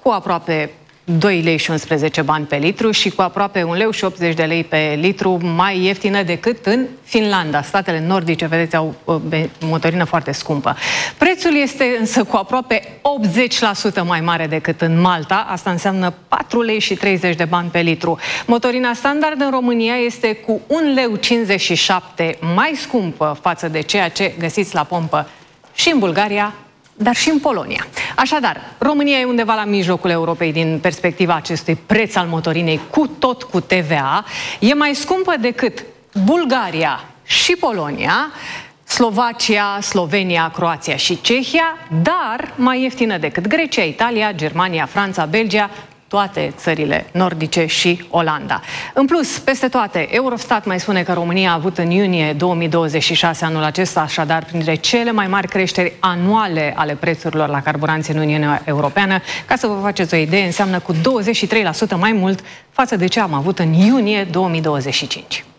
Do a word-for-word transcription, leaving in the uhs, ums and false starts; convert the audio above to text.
cu aproape doi lei și unsprezece bani pe litru și cu aproape un leu și optzeci de lei pe litru mai ieftină decât în Finlanda. Statele nordice, vedeți, au motorină foarte scumpă. Prețul este însă cu aproape optzeci la sută mai mare decât în Malta. Asta înseamnă patru lei și treizeci de bani pe litru. Motorina standard în România este cu un leu cincizeci și șapte mai scumpă față de ceea ce găsiți la pompă și în Bulgaria, dar și în Polonia. Așadar, România e undeva la mijlocul Europei din perspectiva acestui preț al motorinei, cu tot cu T V A. E mai scumpă decât Bulgaria și Polonia, Slovacia, Slovenia, Croația și Cehia, dar mai ieftină decât Grecia, Italia, Germania, Franța, Belgia, toate țările nordice și Olanda. În plus, peste toate, Eurostat mai spune că România a avut în iunie două mii douăzeci și șase, anul acesta, așadar, printre cele mai mari creșteri anuale ale prețurilor la carburanți în Uniunea Europeană. Ca să vă faceți o idee, înseamnă cu douăzeci și trei la sută mai mult față de ce am avut în iunie două mii douăzeci și cinci.